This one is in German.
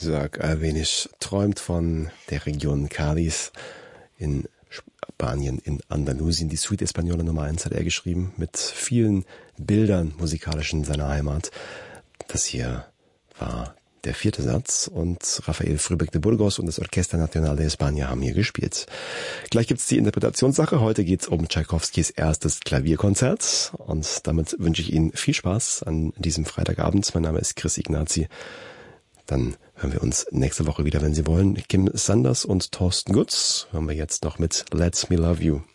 Isaac Albeniz träumt von der Region Cádiz in Spanien, in Andalusien. Die Suite Española Nummer 1 hat er geschrieben, mit vielen Bildern musikalisch in seiner Heimat. Das hier war der 4. Satz und Rafael Frübeck de Burgos und das Orquesta Nacional de España haben hier gespielt. Gleich gibt's die Interpretationssache. Heute geht's um Tschaikowskis erstes Klavierkonzert und damit wünsche ich Ihnen viel Spaß an diesem Freitagabend. Mein Name ist Chris Ignazi. Dann hören wir uns nächste Woche wieder, wenn Sie wollen. Kim Sanders und Thorsten Gutz hören wir jetzt noch mit Let Me Love You.